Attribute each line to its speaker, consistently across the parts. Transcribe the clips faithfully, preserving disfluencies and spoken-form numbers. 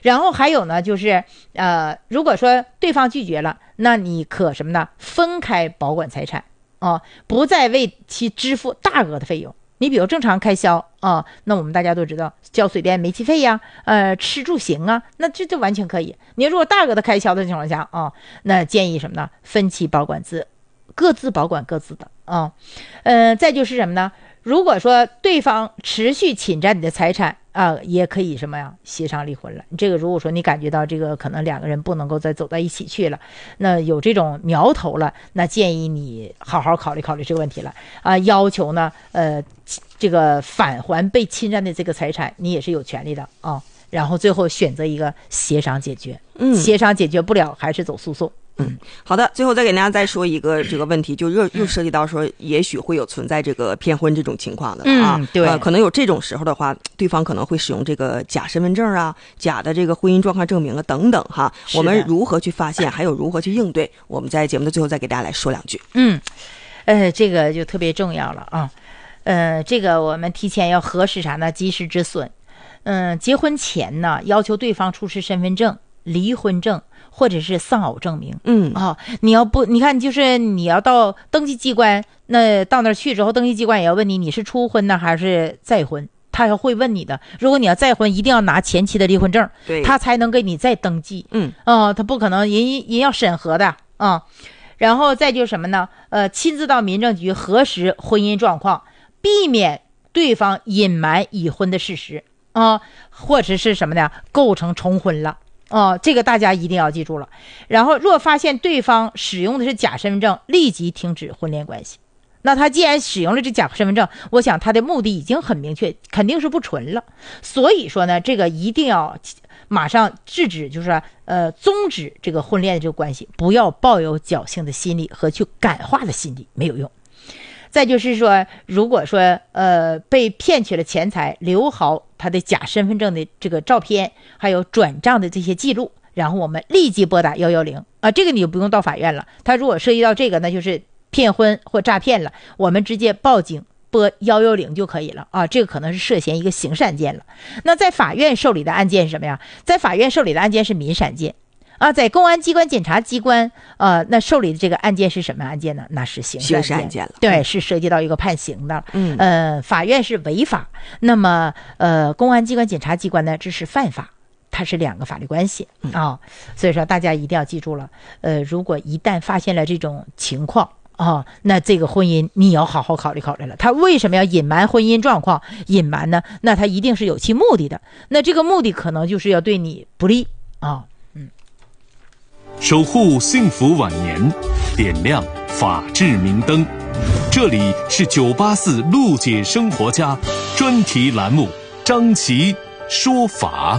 Speaker 1: 然后还有呢，就是呃，如果说对方拒绝了，那你可什么呢？分开保管财产啊，不再为其支付大额的费用。你比如正常开销啊，那我们大家都知道，交水电煤气费呀，呃，吃住行啊，那这就完全可以。你如果大额的开销的情况下啊，那建议什么呢？分期保管自，各自保管各自的啊。呃，再就是什么呢？如果说对方持续侵占你的财产啊，也可以什么呀？协商离婚了。这个如果说你感觉到这个可能两个人不能够再走到一起去了，那有这种苗头了，那建议你好好考虑考虑这个问题了啊。要求呢，呃，这个返还被侵占的这个财产，你也是有权利的啊。然后最后选择一个协商解决，嗯，协商解决不了还是走诉讼。
Speaker 2: 嗯，好的，最后再给大家再说一个这个问题，就又又涉及到说，也许会有存在这个骗婚这种情况的啊，
Speaker 1: 嗯，对、
Speaker 2: 呃，可能有这种时候的话，对方可能会使用这个假身份证啊、假的这个婚姻状况证明啊等等哈，我们如何去发现，还有如何去应对，我们在节目的最后再给大家来说两句。
Speaker 1: 嗯，呃，这个就特别重要了啊，呃，这个我们提前要核实啥呢？及时止损。嗯、呃，结婚前呢，要求对方出示身份证、离婚证或者是丧偶证明。嗯啊、哦，你要不，你看，就是你要到登记机关，那到那儿去之后，登记机关也要问你，你是初婚呢还是再婚？他要会问你的。如果你要再婚，一定要拿前妻的离婚证，
Speaker 2: 对，
Speaker 1: 他才能给你再登记。嗯，哦，他不可能，人人要审核的啊。然后再就是什么呢？呃，亲自到民政局核实婚姻状况，避免对方隐瞒已婚的事实。啊，或者是什么呢？构成重婚了哦，这个大家一定要记住了。然后，若发现对方使用的是假身份证，立即停止婚恋关系。那他既然使用了这假身份证，我想他的目的已经很明确，肯定是不纯了。所以说呢，这个一定要马上制止，就是呃终止这个婚恋的这个关系，不要抱有侥幸的心理和去感化的心理，没有用。再就是说，如果说呃被骗取了钱财，留好他的假身份证的这个照片，还有转账的这些记录，然后我们立即拨打一一零啊，这个你就不用到法院了。他如果涉及到这个，那就是骗婚或诈骗了，我们直接报警拨一一零就可以了啊。这个可能是涉嫌一个刑事案件了。那在法院受理的案件是什么呀？在法院受理的案件是民事案件。啊，在公安机关、检察机关，呃，那受理的这个案件是什么案件呢？那是刑事案件，
Speaker 2: 刑事案件了。
Speaker 1: 对，是涉及到一个判刑的。嗯，呃，法院是违法，那么呃，公安机关、检察机关呢，这是犯法，它是两个法律关系啊、哦。所以说，大家一定要记住了。呃，如果一旦发现了这种情况啊、哦，那这个婚姻你要好好考虑考虑了。他为什么要隐瞒婚姻状况？隐瞒呢？那他一定是有其目的的。那这个目的可能就是要对你不利啊。哦
Speaker 3: 守护幸福晚年，点亮法治明灯。这里是九八四陆姐生活家专题栏目，张琪说法。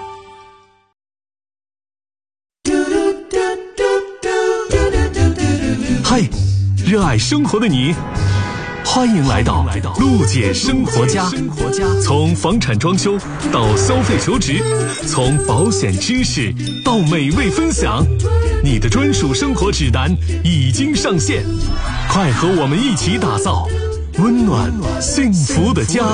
Speaker 3: 嗨，热爱生活的你，欢迎来到陆姐生活家。从房产装修到消费求职，从保险知识到美味分享，你的专属生活指南已经上线，快和我们一起打造温暖幸福的家。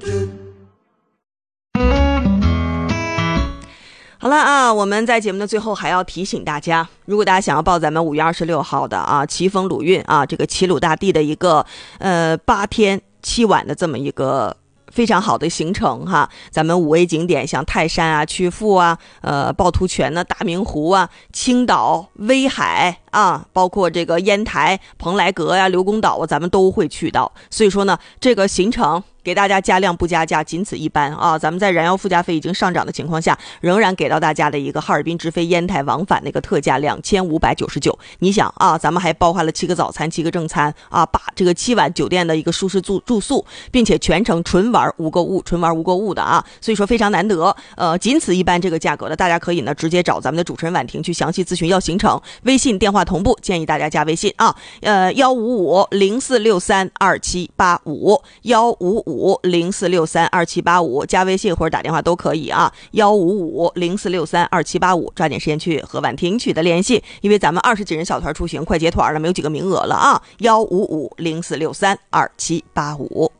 Speaker 2: 好了啊，我们在节目的最后还要提醒大家，如果大家想要报咱们五月二十六号的啊奇峰鲁韵啊这个齐鲁大地的一个呃八天七晚的这么一个非常好的行程哈，咱们五 A 景点像泰山啊、曲阜啊、呃趵突泉呢、大明湖啊、青岛、威海啊，包括这个烟台、蓬莱阁呀、刘公岛啊，咱们都会去到。所以说呢，这个行程给大家加量不加价，仅此一般啊！咱们在燃油附加费已经上涨的情况下，仍然给到大家的一个哈尔滨直飞烟台往返的一个特价两千五百九十九。你想啊，咱们还包含了七个早餐、七个正餐啊，把这个七晚酒店的一个舒适住住宿，并且全程纯玩无购物，纯玩无购物的啊，所以说非常难得。呃，仅此一般这个价格的，大家可以呢直接找咱们的主持人婉婷去详细咨询要行程，微信电话同步，建议大家加微信啊，呃幺五五零四六三二七八五幺五五零四六三二七八五，加微信或者打电话都可以啊，幺五五零四六三二七八五，抓紧时间去和婉婷取得联系，因为咱们二十几人小团出行快结团了，没有几个名额了啊，幺五五零四六三二七八五。